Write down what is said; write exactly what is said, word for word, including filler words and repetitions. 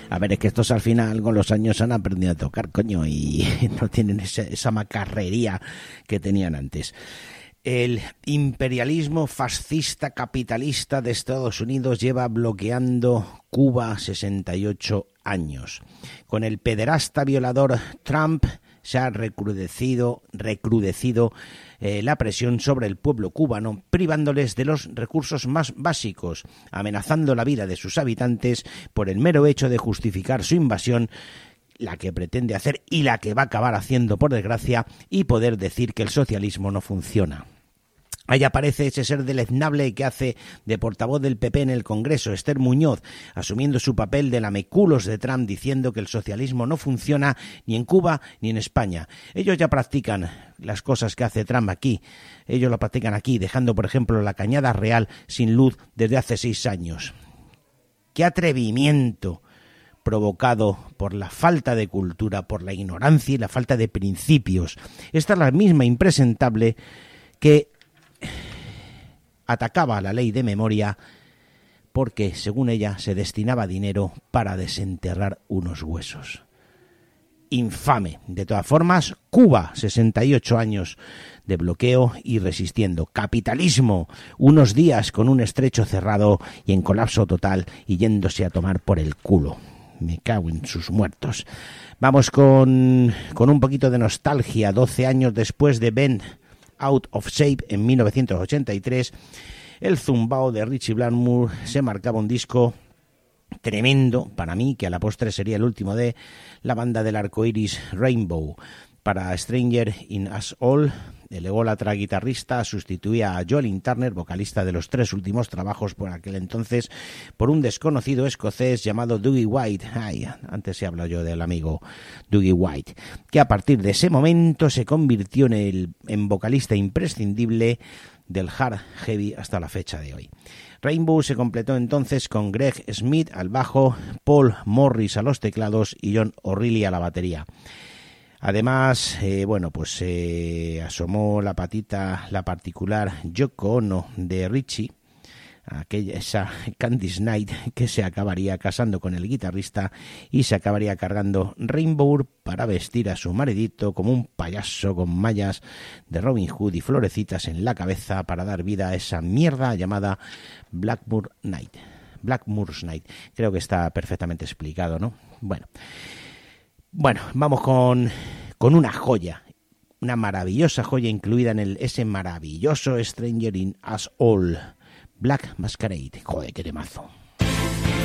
A ver, es que estos al final con los años han aprendido a tocar, coño, y no tienen esa, esa macarrería que tenían antes. El imperialismo fascista capitalista de Estados Unidos lleva bloqueando Cuba sesenta y ocho años. Con el pederasta violador Trump se ha recrudecido, recrudecido eh, la presión sobre el pueblo cubano, privándoles de los recursos más básicos, amenazando la vida de sus habitantes por el mero hecho de justificar su invasión, la que pretende hacer y la que va a acabar haciendo, por desgracia, y poder decir que el socialismo no funciona. Ahí aparece ese ser deleznable que hace de portavoz del P P en el Congreso, Esther Muñoz, asumiendo su papel de lameculos de Trump, diciendo que el socialismo no funciona ni en Cuba ni en España. Ellos ya practican las cosas que hace Trump aquí. Ellos lo practican aquí, dejando, por ejemplo, la Cañada Real sin luz desde hace seis años. ¡Qué atrevimiento! Provocado por la falta de cultura, por la ignorancia y la falta de principios. Esta es la misma impresentable que atacaba a la ley de memoria porque, según ella, se destinaba dinero para desenterrar unos huesos. Infame. De todas formas, Cuba, sesenta y ocho años de bloqueo y resistiendo. Capitalismo, unos días con un estrecho cerrado y en colapso total y yéndose a tomar por el culo. Me cago en sus muertos. Vamos con, con un poquito de nostalgia. doce años después de Ben Out of Shape en mil novecientos ochenta y tres, el zumbao de Richie Blackmore se marcaba un disco tremendo para mí, que a la postre sería el último de la banda del arco iris Rainbow. Para Stranger in Us All, el ególatra guitarrista sustituía a Joel Turner, vocalista de los tres últimos trabajos por aquel entonces, por un desconocido escocés llamado Dougie White. Ay, antes se habló yo del amigo Dougie White, que a partir de ese momento se convirtió en el en vocalista imprescindible del hard heavy hasta la fecha de hoy. Rainbow se completó entonces con Greg Smith al bajo, Paul Morris a los teclados y John O'Reilly a la batería. Además, eh, bueno, pues eh, asomó la patita la particular Yoko Ono de Richie, aquella, esa Candice Night, que se acabaría casando con el guitarrista y se acabaría cargando Rainbow para vestir a su maridito como un payaso con mallas de Robin Hood y florecitas en la cabeza para dar vida a esa mierda llamada Blackmoor Night. Blackmoor's Night. Creo que está perfectamente explicado, ¿no? Bueno. Bueno, vamos con, con una joya, una maravillosa joya incluida en el ese maravilloso Stranger in Us All, Black Masquerade. Joder, qué temazo.